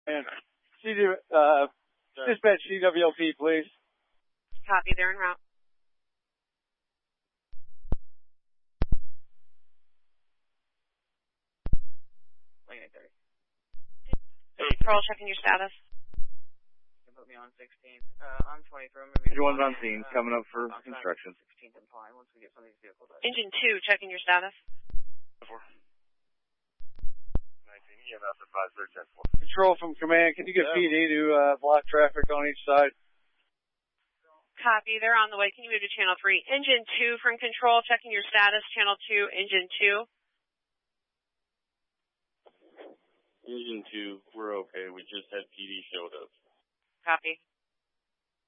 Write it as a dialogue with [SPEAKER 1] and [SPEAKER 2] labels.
[SPEAKER 1] And dispatch CWLP, please.
[SPEAKER 2] Copy, they're en route. Hey, Control, checking your status.
[SPEAKER 3] You can put me on 16th. On 23rd, maybe.
[SPEAKER 1] Everyone's on scene, coming up for construction.
[SPEAKER 3] 16th and fine once we get some of these vehicles out.
[SPEAKER 2] Engine 2, checking your status.
[SPEAKER 1] 19 EMS at 513. Control from command, can you get PD to block traffic on each side?
[SPEAKER 2] Copy, they're on the way. Can you move to channel 3? Engine 2 from Control, checking your status. Channel 2, engine 2.
[SPEAKER 4] Engine 2, we're okay. We just had PD showed up.
[SPEAKER 2] Copy.